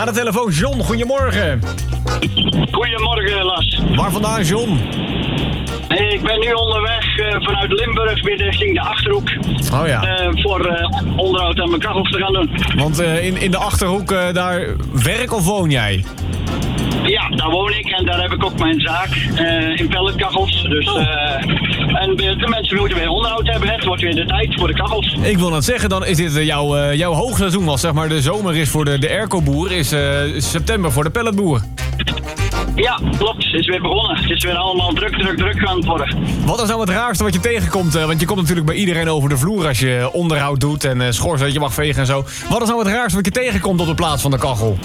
Aan de telefoon John, goedemorgen. Goedemorgen, Las. Waar vandaan, John? Ik ben nu onderweg vanuit Limburg weer richting de Achterhoek. Oh ja. Voor onderhoud aan mijn kachels te gaan doen. Want in de Achterhoek, daar werk of woon jij? Ja, daar woon ik en daar heb ik ook mijn zaak in pelletkachels. Dus, en de mensen moeten weer onderhoud hebben. Het wordt weer de tijd voor de kachels. Ik wil net zeggen, dan is dit jouw hoogseizoen was, zeg maar. De zomer is voor de airco-boer, is september voor de pelletboer. Ja, klopt. Het is weer begonnen. Het is weer allemaal druk gaan worden. Wat is nou het raarste wat je tegenkomt? Want je komt natuurlijk bij iedereen over de vloer als je onderhoud doet en schorsen dat je mag vegen en zo. Wat is nou het raarste wat je tegenkomt op de plaats van de kachel?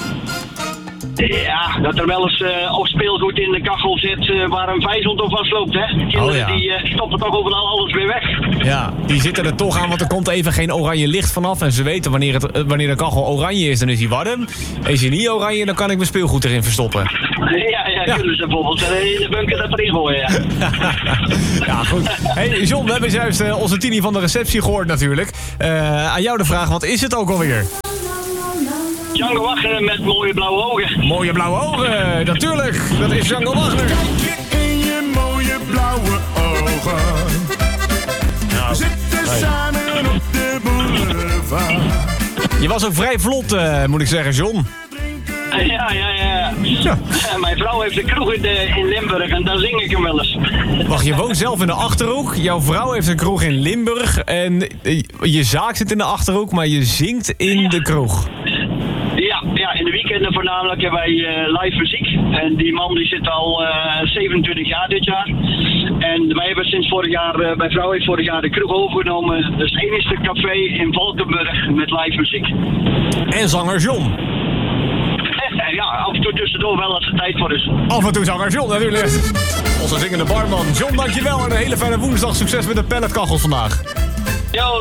Ja, dat er wel eens of speelgoed in de kachel zit waar een vijzond op vastloopt, hè. Kinderen die stoppen toch overal alles weer weg. Ja, die zitten er toch aan, want er komt even geen oranje licht vanaf. En ze weten wanneer de kachel oranje is, dan is hij warm. Is hij niet oranje, dan kan ik mijn speelgoed erin verstoppen. Ja. Kunnen ze bijvoorbeeld in de bunker dat erin gooien, ja. Ja, goed. Hey, John, we hebben juist onze Tini van de receptie gehoord natuurlijk. Aan jou de vraag, wat is het ook alweer? Django Wagner met mooie blauwe ogen. Mooie blauwe ogen, natuurlijk. Dat is Django Wagner. Kijk je in je mooie blauwe ogen. Nou, We zitten samen op de boulevard. je was ook vrij vlot, moet ik zeggen, John. Ja. Mijn vrouw heeft een kroeg in Limburg en daar zing ik hem wel eens. Wacht, je woont zelf in de Achterhoek. Jouw vrouw heeft een kroeg in Limburg. En je zaak zit in de Achterhoek, maar je zingt in de kroeg. Ja, in de weekenden voornamelijk hebben wij live muziek. En die man die zit al 27 jaar dit jaar. En wij hebben sinds vorig jaar, mijn vrouw heeft vorig jaar de kroeg overgenomen. Dus het enigste café in Valkenburg met live muziek. En zanger John. Ja, af en toe tussendoor wel als er tijd voor is. Af en toe zanger John, natuurlijk. Onze zingende barman. John, dankjewel en een hele fijne woensdag. Succes met de pelletkachels vandaag. Yo.